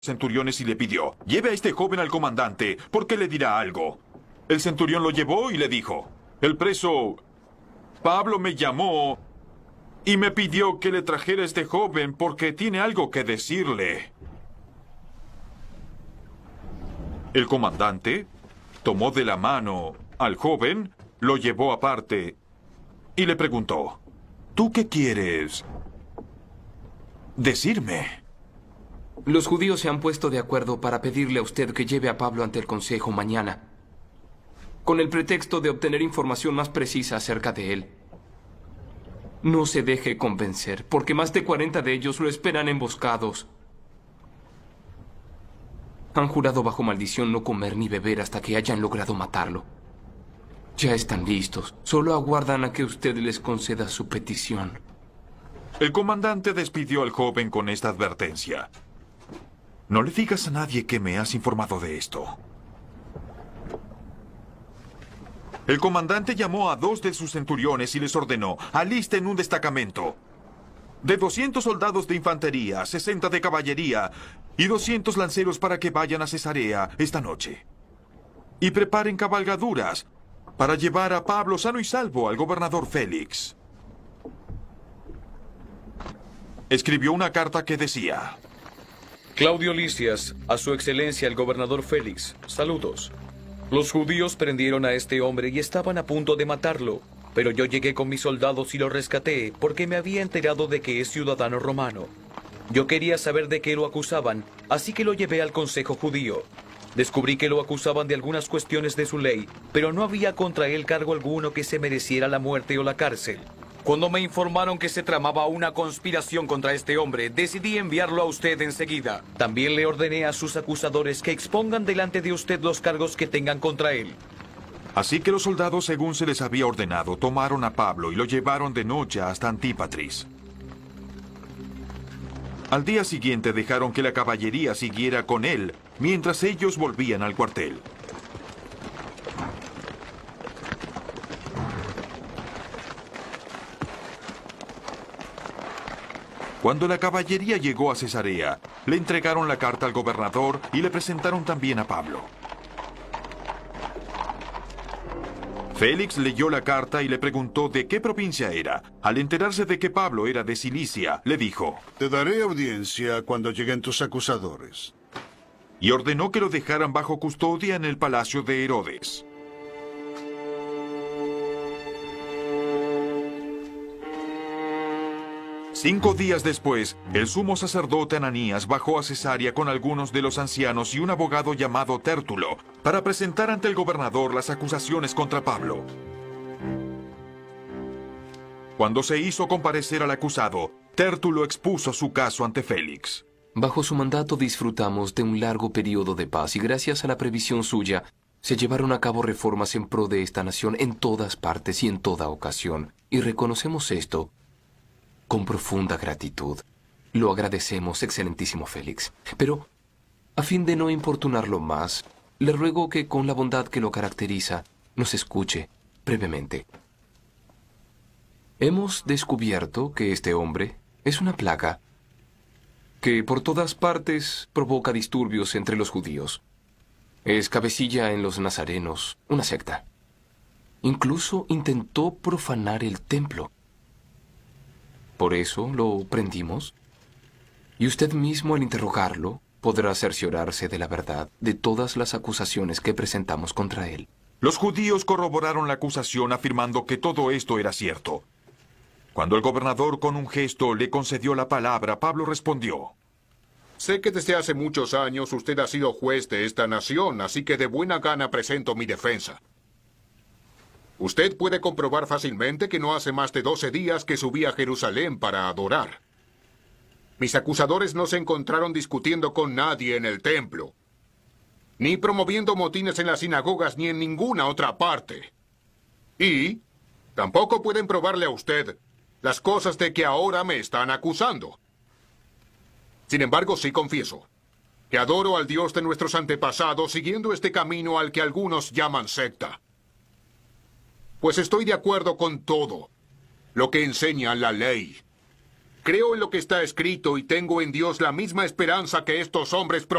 centuriones y le pidió: «Lleve a este joven al comandante, porque le dirá algo». El centurión lo llevó y le dijo: «El preso Pablo me llamó y me pidió que le trajera a este joven porque tiene algo que decirle». El comandante tomó de la mano al joven, lo llevó aparte y le preguntó: «¿Tú qué quieres decirme?» Los judíos se han puesto de acuerdo para pedirle a usted que lleve a Pablo ante el consejo mañana, con el pretexto de obtener información más precisa acerca de él. No se deje convencer, porque más de 40 de ellos lo esperan emboscados. Han jurado bajo maldición no comer ni beber hasta que hayan logrado matarlo. Ya están listos. Solo aguardan a que usted les conceda su petición. El comandante despidió al joven con esta advertencia: «No le digas a nadie que me has informado de esto». El comandante llamó a 2 de sus centuriones y les ordenó: «Alisten un destacamento de 200 soldados de infantería, 60 de caballería y 200 lanceros para que vayan a Cesarea esta noche. Y preparen cabalgaduras para llevar a Pablo sano y salvo al gobernador Félix». Escribió una carta que decía: Claudio Lisias, a su excelencia el gobernador Félix, saludos. Los judíos prendieron a este hombre y estaban a punto de matarlo, pero yo llegué con mis soldados y lo rescaté porque me había enterado de que es ciudadano romano. Yo quería saber de qué lo acusaban, así que lo llevé al consejo judío. Descubrí que lo acusaban de algunas cuestiones de su ley, pero no había contra él cargo alguno que se mereciera la muerte o la cárcel. Cuando me informaron que se tramaba una conspiración contra este hombre, decidí enviarlo a usted enseguida. También le ordené a sus acusadores que expongan delante de usted los cargos que tengan contra él. Así que los soldados, según se les había ordenado, tomaron a Pablo y lo llevaron de noche hasta Antípatris. Al día siguiente dejaron que la caballería siguiera con él, mientras ellos volvían al cuartel. Cuando la caballería llegó a Cesarea, le entregaron la carta al gobernador y le presentaron también a Pablo. Félix leyó la carta y le preguntó de qué provincia era. Al enterarse de que Pablo era de Cilicia, le dijo: «Te daré audiencia cuando lleguen tus acusadores». Y ordenó que lo dejaran bajo custodia en el palacio de Herodes. Cinco días después, el sumo sacerdote Ananías bajó a Cesarea con algunos de los ancianos y un abogado llamado Tértulo para presentar ante el gobernador las acusaciones contra Pablo. Cuando se hizo comparecer al acusado, Tértulo expuso su caso ante Félix. Bajo su mandato disfrutamos de un largo periodo de paz y gracias a la previsión suya se llevaron a cabo reformas en pro de esta nación en todas partes y en toda ocasión. Y reconocemos esto con profunda gratitud. Lo agradecemos, excelentísimo Félix. Pero, a fin de no importunarlo más, le ruego que con la bondad que lo caracteriza, nos escuche brevemente. Hemos descubierto que este hombre es una plaga que por todas partes provoca disturbios entre los judíos. Es cabecilla en los nazarenos, una secta. Incluso intentó profanar el templo. Por eso lo prendimos. Y usted mismo, al interrogarlo, podrá cerciorarse de la verdad de todas las acusaciones que presentamos contra él. Los judíos corroboraron la acusación afirmando que todo esto era cierto. Cuando el gobernador con un gesto le concedió la palabra, Pablo respondió: Sé que desde hace muchos años usted ha sido juez de esta nación, así que de buena gana presento mi defensa. Usted puede comprobar fácilmente que no hace más de 12 días que subí a Jerusalén para adorar. Mis acusadores no se encontraron discutiendo con nadie en el templo, ni promoviendo motines en las sinagogas ni en ninguna otra parte. Y tampoco pueden probarle a usted las cosas de que ahora me están acusando. Sin embargo, sí confieso que adoro al Dios de nuestros antepasados siguiendo este camino al que algunos llaman secta. Pues estoy de acuerdo con todo lo que enseña la ley. Creo en lo que está escrito y tengo en Dios la misma esperanza que estos hombres